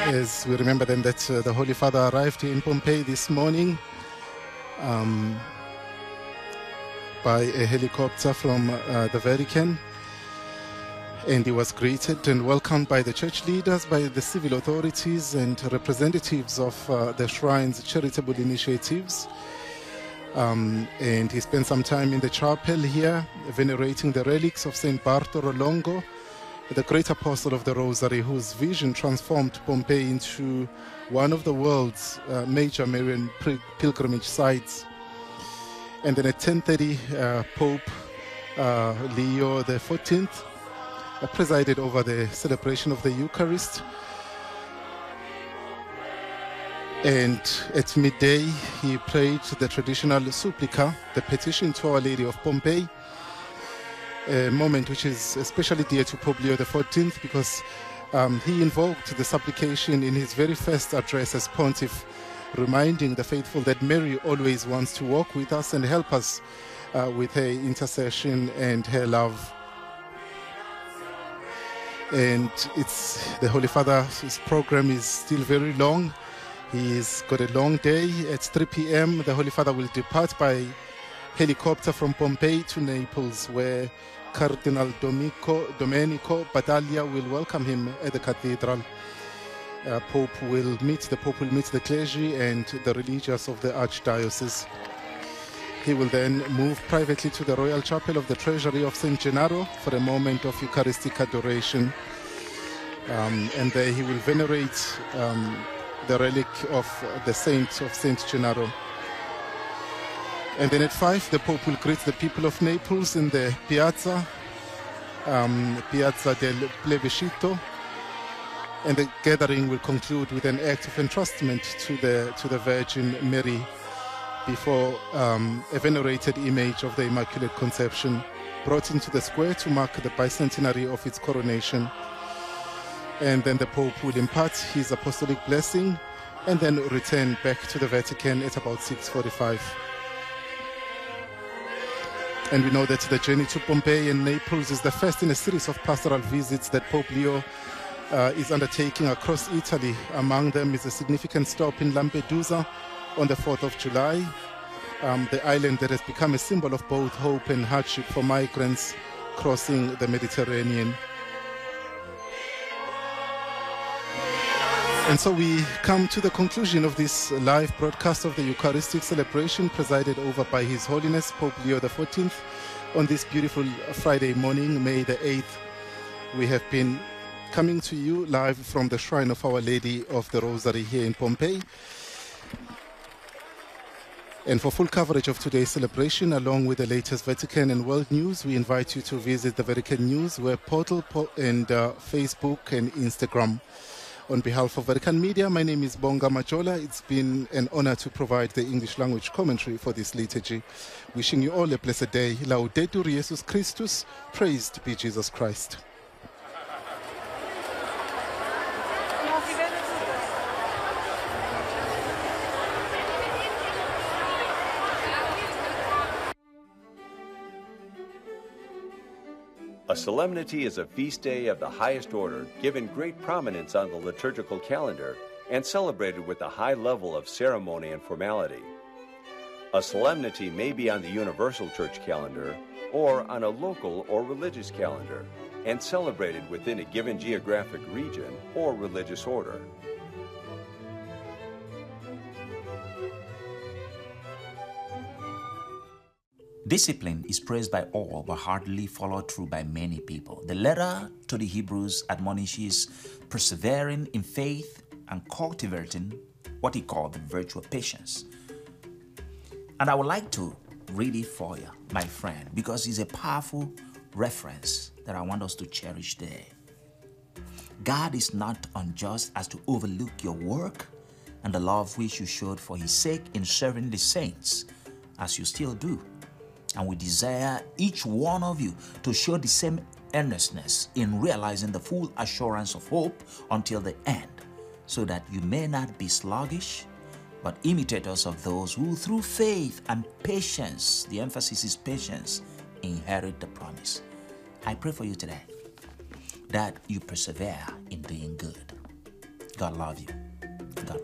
As we remember then that the Holy Father arrived in Pompeii this morning by a helicopter from the Vatican, and he was greeted and welcomed by the church leaders, by the civil authorities and representatives of the shrine's charitable initiatives. And he spent some time in the chapel here venerating the relics of Saint Bartolo Longo, the great apostle of the Rosary, whose vision transformed Pompeii into one of the world's major Marian pilgrimage sites. And then at 10:30, Pope Leo XIV presided over the celebration of the Eucharist. And at midday, he prayed the traditional Supplica, the petition to Our Lady of Pompeii, a moment which is especially dear to Pope Leo XIV because he invoked the supplication in his very first address as pontiff, reminding the faithful that Mary always wants to walk with us and help us with her intercession and her love. And the Holy Father's program is still very long. He's got a long day. At 3 p.m., the Holy Father will depart by helicopter from Pompeii to Naples, where Cardinal Domenico Battaglia will welcome him at the cathedral. The Pope will meet the clergy and the religious of the Archdiocese. He will then move privately to the Royal Chapel of the Treasury of St. Gennaro for a moment of Eucharistic adoration. And there he will venerate the relic of the saint of St. Gennaro. And then at 5, the Pope will greet the people of Naples in the Piazza del Plebiscito, and the gathering will conclude with an act of entrustment to the Virgin Mary before a venerated image of the Immaculate Conception brought into the square to mark the bicentenary of its coronation. And then the Pope will impart his apostolic blessing and then return back to the Vatican at about 6:45. And we know that the journey to Pompeii and Naples is the first in a series of pastoral visits that Pope Leo is undertaking across Italy. Among them is a significant stop in Lampedusa on the 4th of July, the island that has become a symbol of both hope and hardship for migrants crossing the Mediterranean. And so we come to the conclusion of this live broadcast of the Eucharistic celebration presided over by His Holiness Pope Leo XIV on this beautiful Friday morning, May the 8th. We have been coming to you live from the Shrine of Our Lady of the Rosary here in Pompeii. And for full coverage of today's celebration, along with the latest Vatican and world news, we invite you to visit the Vatican News web portal and Facebook and Instagram. On behalf of Vatican Media, my name is Bonga Majola. It's been an honor to provide the English language commentary for this liturgy. Wishing you all a blessed day. Laudetur Jesus Christus. Praised be Jesus Christ. A solemnity is a feast day of the highest order, given great prominence on the liturgical calendar, and celebrated with a high level of ceremony and formality. A solemnity may be on the universal church calendar, or on a local or religious calendar, and celebrated within a given geographic region or religious order. Discipline is praised by all but hardly followed through by many people. The letter to the Hebrews admonishes persevering in faith and cultivating what he called the virtue of patience. And I would like to read it for you, my friend, because it's a powerful reference that I want us to cherish there. God is not unjust as to overlook your work and the love which you showed for his sake in serving the saints, as you still do. And we desire each one of you to show the same earnestness in realizing the full assurance of hope until the end, so that you may not be sluggish, but imitators of those who through faith and patience, the emphasis is patience, inherit the promise. I pray for you today that you persevere in doing good. God love you.